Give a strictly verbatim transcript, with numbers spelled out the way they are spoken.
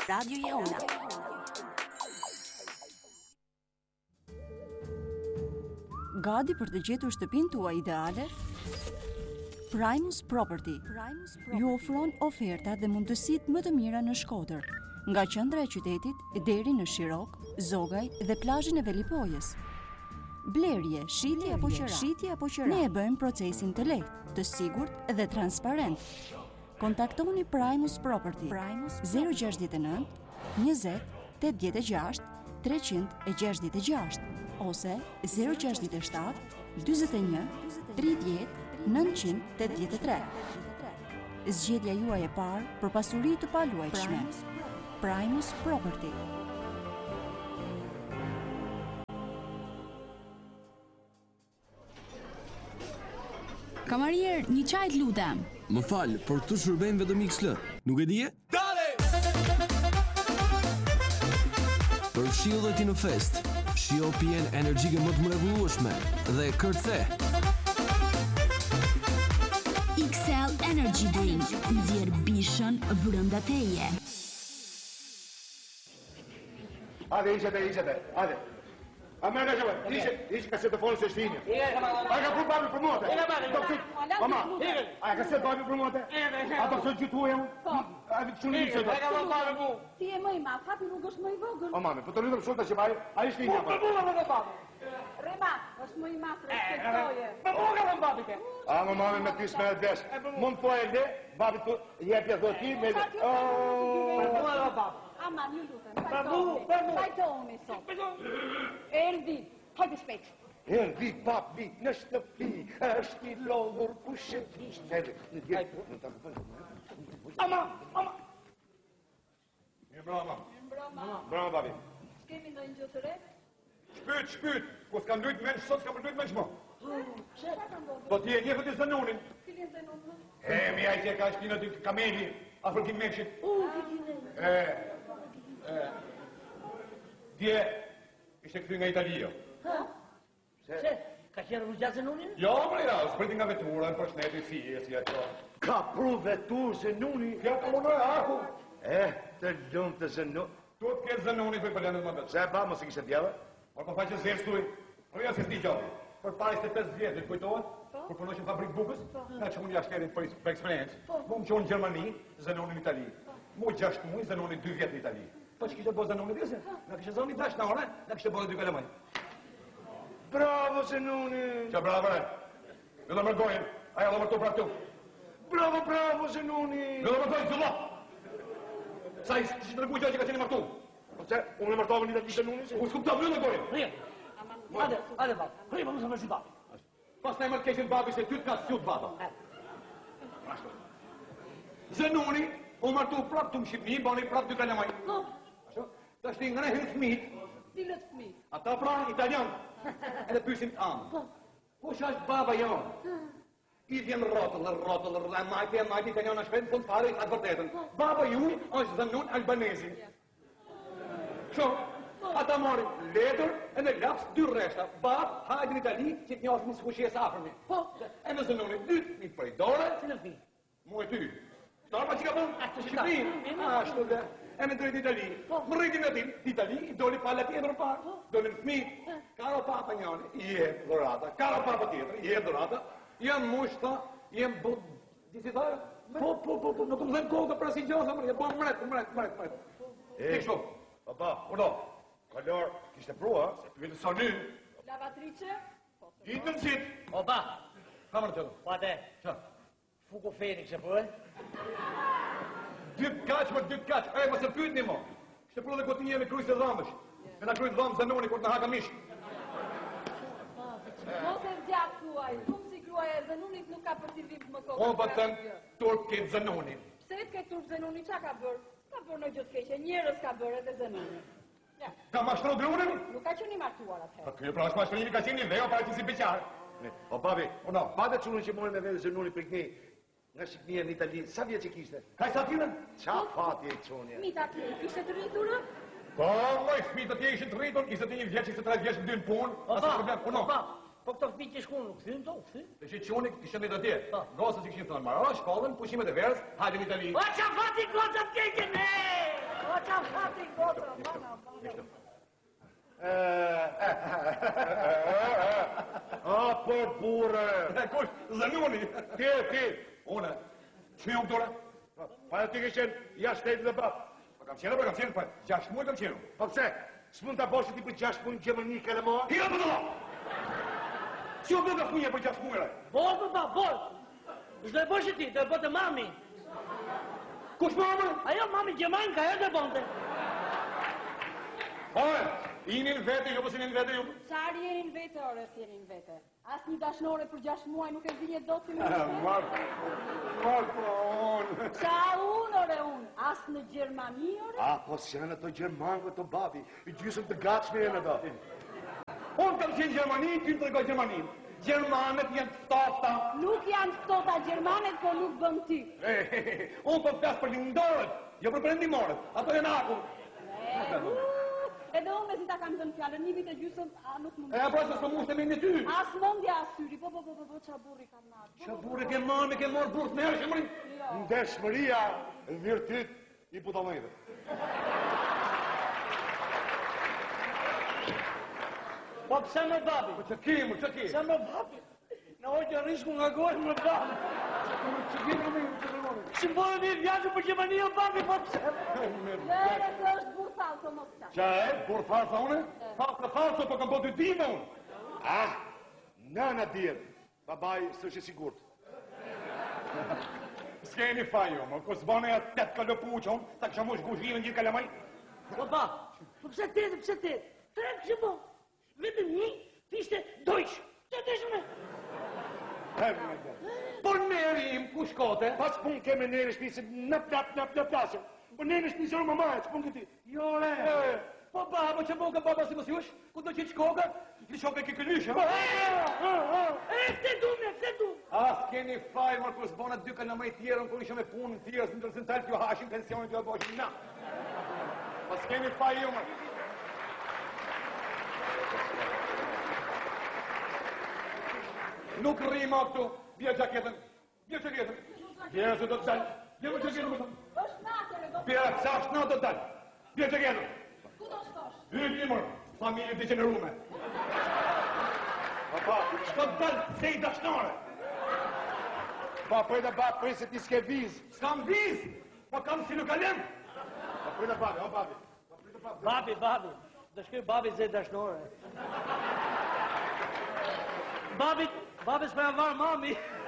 Radio Jehona. Gati për të gjetur shtëpinë tuaj ideale? Primus Property ju ofron oferta dhe mundësitë më të mira në Shkodër, nga qendra e qytetit deri në Shirok, Zogaj dhe plazhin e Velipojës. Blerje, shitje apo qira, shitje apo qira. Ne e bëjmë procesin të lehtë, të sigurt dhe transparent. Kontaktoni Primus Property zero gjasht e nëntë, njëzet, tetëdhjetë e gjashtë, treqind e gjashtëdhjetë e gjashtë ose zero gjasht e shtatë, dyzet e një, tridhjetë, nëntëqind e tetëdhjetë e tre. Zgjedhja juaj e parë për pasuri të paluajtshme. Primus Property. Kamarier, një çaj të lutem. Më fal, por këtu shërbejmë vetëm X L. Nuk e dije? Dale! Për shiu dhe ti në fest, shiu pjen energjike më të mrekullueshme dhe kërce. X L Energy Drink, nxjerr bishën brenda teje. Hadi iqete, iqete, hadi. A me nga qëve, ishe, ishe ka se të folë se shtinjë. A ka pu babi për mote? Mama, a ka se babi për mote? A do se gjithu e unë? A vi të shumë një që do? Ti e më i ma, hapi nuk është më i vogël. O mami, për të rritëm shumë të që baj, a i shtinjë. Për buga më dhe babi. Rema, është më i ma, respektoje. Për buga më babi ke. A më mami me ty s'me e desh. Mund po e le, babi të jepja do ti me... Për buga më babi. Aman, ju lutem, fajtoni, fajtoni sot. Erdi, hajde shpejt. Erdi, papi, në shtëpi, është i lodhur pushetisht. Hajde, në djetë, në të më Aman, aman. Mirë brama. Mirë brama. Brama, babi. S'kemi ndonjë gjë të re? Shpyt, shpyt, ku s'kam lujt menç sot, s'kam lujt menç mo. Çfarë ka ndodhur? Po ti e një vëti zënunin. Cilin zënunin? E, mi aj që ka shpinë të kameli, afër kim mençit. U, ti ti E, e, dje, ishte këthy nga Italia. Ha? Se, ka qenë rrugja Zenunin? Jo, më ja, s'priti nga vetura, në përshneti, si e, si ato. Ka pru vetur Zenuni? Kja ka më në aku. E, të lumë të Zenuni. Tu të kërë Zenuni për i përlendit më vetë. Se, ba, mos i kishtë djeve? Por po faqë zërë stuj, por jo se s'di gjovi. Për para ishte pesë vjetë, kujtohet? Kur punojshëm fabrik bukës, nga që unë jashterin për, për eksperiencë. Mu më qonë në Gjermani, Zenoni në Itali. Mu gjashtë mujë, Zenoni dy vjetë në Itali. Po që kishte bo Zenoni dhjese? Nga kishte zoni dash në ore, nga kishte bo dhe dy kalemaj. Bravo, Zenoni! Qa bravo, re? Në dhe mërgojnë, aja dhe mërtu pra këtu. Bravo, bravo, Zenoni! Në dhe mërgojnë, zëllo! Sa i shtë të rëgu gjë që ka qeni mërtu? Po që, unë e mërtove një dhe kishte Zenoni, se? Unë s'kuptov në mërgojnë! Rije! Ade, ade, bab. Rije, më mësë mërë si babi. Pas në e mërë keshin babi se ty t'ka s'jut baba. Zenoni, u mërtu prap të më Shqipni, bani prap dy kalemaj. No. Ta shti nga ne hynë fmit. Cilët fëmijë? Ata pra italian. Edhe pysim të amë. Kush është baba jonë? I vjen rotëll, rotëll, rotëll, e majti, e majti, italian është shpetë, fund fare, atë vërtetën. Baba ju është Zenon Albanezi. Shumë. Ata mori letër e në laps dy rreshta. Bab, hajde në Itali, që të njështë një së afërmi. Po, e në Zenoni dytë, një për i dore. Cilë fmi? Mu e ty. Shtarë pa që ka bon? Ashtu Shqipni. Ashtu dhe. E në drejt Itali. Më rritin e tim, Itali, i doli pala tjetër parë. Doli në fmi. Karo papa njani, i e dorata. Karo papa tjetër, i e dorata. Jem mushta, jem bud... Disi thajë? Po, po, po, po, nuk më dhem kohë të prasi gjosa, mërë. Po, mret, mret, mret, mret. Tik shumë. Papa, uno. Kalor, kishte prua, se të vjetë sa një. Lavatrice? Ditë në qitë. O, ba. Ka më në tëtë? Po, ate. Qa? Fuko feni kështë po, e? Dytë kaqë, më dytë kaqë. E, më se pytë një mo. Kishte prua dhe këtë një me krujës e dhambësh. Me nga krujës dhamë Zenoni, kur të haka mishë. Mos e zjatë kruaj. Kumë si kruaj e Zenonit nuk ka për t'i vim më kokë. O, batën, turp këtë Zenoni. Pse t'ke turp Zenoni, qa ka bërë? Ka bërë në gjithë keqe, njërës ka bërë edhe Zenoni. Ka mashtru grunin? Nuk ka qenë i martuar atëherë. Pa kjo pra është mashtru ka qenë një dheo, para që si beqarë. O, babi, o no, pa dhe qunën që mori me vedhe Zenoni për këni, nga Shqipnia në Itali, sa vje që kishte? Ka i sa tjinen? Qa fati e qunja? Mita të kishte të rriturë? Po, moj, fmitë të ishin të rritur, ishte të një vjeç, ishte të rrët vjeç në dy në punë, asë problem, o no. Po këto fmi që shkunë nuk thyn to, u thyn? Dhe që quni kishte një të tje, gosës i kishin të në marra, shkollën, pushimet e verës, hajde në Itali. O, qa fati gosët keke, ne! O, qa fati gotë, mana, mana. A, për burë. Kush, Zanuni? Ti, ti. Une, që jam këtore? Pa e ti ke qenë jashtë shtetit dhe bab. Pa kam qenë, pa kam qenë, pa gjashtë muaj kam qenë. Pa pse? S'mund të boshë ti për gjashtë muaj në Gjermani ke le moa? Hira për të do! Si o bëga funje për gjashtë muaj? Bol, për ba, bol. Zdo e bëshë ti, do e bëtë mami. Kush mami? Ajo, mami Gjermani ka e dhe bënte. Ore, jeni në vete, jo pësi në vete, jo? Qari jeni në vete, ore, si jeni në vete. As një dashnore për gjashtë muaj nuk e vinje do si me në Marko, Marko, unë. Qa unë, ore, unë? As në Gjermani, ore? A, po s'janë ato Gjermanëve të babi. I gjysëm të gatshme janë ato. Unë kam qenë Gjermani, ty më të regoj Gjermani. Gjermanët janë ftofta. Nuk janë ftofta Gjermanet, po nuk bëm ty. Unë po flasë për lindorët, jo për përendimorët. Ato janë aku. Edhe unë me si ta kam dënë fjallën, një vit e gjysëm, a nuk më më... E pra se s'po mushte me një ty. As mondja as syri, po, po, po, po, po, qa burri kam natë. Qa burri ke marrë, me ke marrë burë të merë, shemërin? Ndeshmëria e virtyt i putomejve. Po pëse me babi? Po që ki, më që ki? Pëse me babi? Në ojtë risku nga gojë me babi. Që ki në me, që në me? Si më bojë një vjaqë për Gjermani o babi, po pëse? Lere, se është burë falso, mos qa. Qa e? Burë farsa une? Farsa farsa, po kam po të dime unë. Ah, nëna djetë. Babaj s'është i sigurt. S'keni fajo, më ko s'bane e tetë kalopuqon, ta kësha mush guzhimin gjithë kalamaj. Po ba, po pëse të edhe, pëse të edhe? Trekë që bo, vetëm një, tishte dojsh. Që të shme? Por neri im ku shkote? Pas pun keme nere shpisë në plap, në plap, plasë. Po nere shpisë orë mamaj, që pun këti? Jo, re. Po baba, që boka baba si mësjush? Ku do qitë shkoka? Li shope ki këllyshe. E, këtë du me, këtë du. As keni faj, mërë kur s'bona dy kalamaj tjerën, kur ishe me punë në tjerës, në tërësën talë t'ju hashin pensionit t'ju aboshin, na. Pas keni faj ju, mërë. Nuk rrima këtu, bje gjaketën, bje gjaketën. Bje se do të dalë, bje më gjaketën më thëmë. është natër, e do... Bje sa është na do të dalë, bje gjaketën. Ku do shkosh? Hyt një mërë, familje të gjenerume. Papa, Shko të dalë, se i dashnare. pa pëjda ba, pëj se ti s'ke vizë. S'kam vizë, po kam si lukalem. Pa pëjda babi, o babi. Pa pëjda babi. Babi, babi, dhe shkoj babi zë dashnore. Babi, babi s'me varë mami.